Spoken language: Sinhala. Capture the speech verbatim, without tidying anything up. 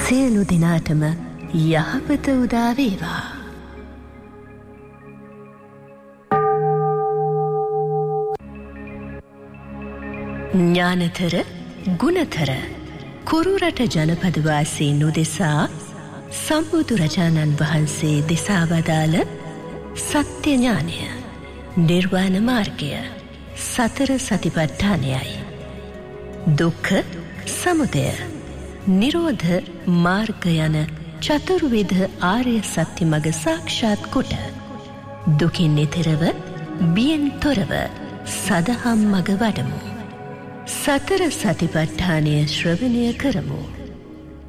සියලු දෙනාටම යහපත උදා වේවා. ඥානතර ගුණතර කුරුරට ජනපද වාසීන් උදෙසා සම්බුදුරජාණන් වහන්සේ දෙසා වදාළ සත්‍ය ඥානය, නිර්වාණ මාර්ගය, සතර සතිපට්ඨානයයි. දුක්ඛ සමුදය නිරෝධ මාර්ග යන චතුර්විධ ආර්ය සත්‍ය මඟ සාක්ෂාත් කොට දුකින් එතරව බියෙන් තොරව සදහම් මඟ වඩමු. සතර සතිපට්ඨානය ශ්‍රවණය කරමු.